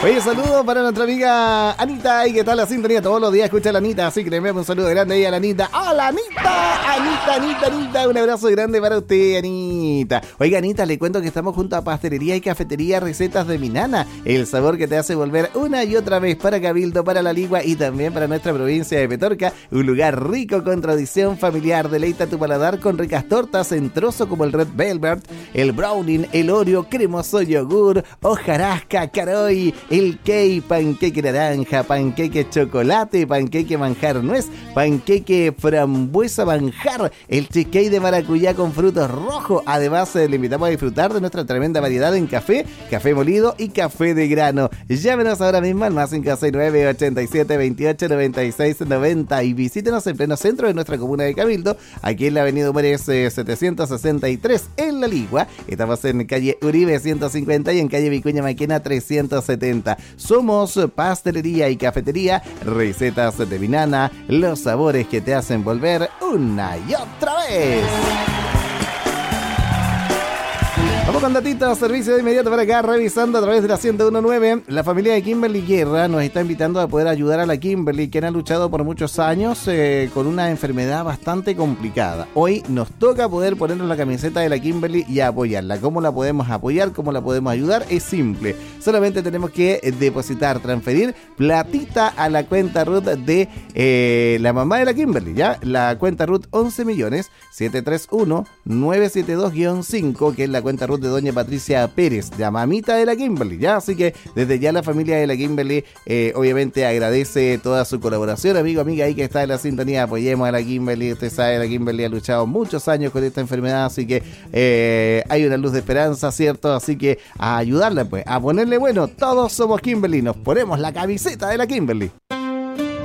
Oye, saludos para nuestra amiga Anita. ¿Y qué tal la sintonía? Todos los días escucha a la Anita, así que le enviamos un saludo grande ahí a la Anita. ¡Hola, Anita! Anita. Un abrazo grande para usted, Anita. Oiga, Anita, le cuento que estamos junto a Pastelería y Cafetería Recetas de mi Nana. El sabor que te hace volver una y otra vez para Cabildo, para La Ligua y también para nuestra provincia de Petorca. Un lugar rico con tradición familiar. Deleita tu paladar con ricas tortas en trozo como el Red Velvet, el Browning, el Oreo, cremoso yogur, hojarasca, caroy, el cake, panqueque naranja, panqueque chocolate, panqueque manjar nuez, panqueque frambuesa manjar, el cheesecake de maracuyá con frutos rojos. Además, le invitamos a disfrutar de nuestra tremenda variedad en café, café molido y café de grano. Llámenos ahora mismo al más 569 87 28 96 90 y visítenos en pleno centro de nuestra comuna de Cabildo, aquí en la avenida Humores 763 en La Ligua. Estamos en calle Uribe 150 y en calle Vicuña Maquena 370. Somos Pastelería y Cafetería Recetas de mi Nana, los sabores que te hacen volver una y otra vez. Vamos con datitos, servicio de inmediato para acá, revisando a través de la 1019. La familia de Kimberly Guerra nos está invitando a poder ayudar a la Kimberly, quien ha luchado por muchos años con una enfermedad bastante complicada. Hoy nos toca poder ponernos la camiseta de la Kimberly y apoyarla. ¿Cómo la podemos apoyar? ¿Cómo la podemos ayudar? Es simple. Solamente tenemos que depositar, transferir platita a la cuenta RUT de la mamá de la Kimberly, ¿ya? La cuenta RUT 11.731.972-5, que es la cuenta RUT de doña Patricia Pérez, la mamita de la Kimberly, ¿ya? Así que desde ya la familia de la Kimberly obviamente agradece toda su colaboración. Amigo, amiga, ahí que está en la sintonía, apoyemos a la Kimberly. Usted sabe, la Kimberly ha luchado muchos años con esta enfermedad, así que hay una luz de esperanza, ¿cierto? Así que a ayudarla, pues, a ponerle bueno. Todos somos Kimberly, nos ponemos la camiseta de la Kimberly.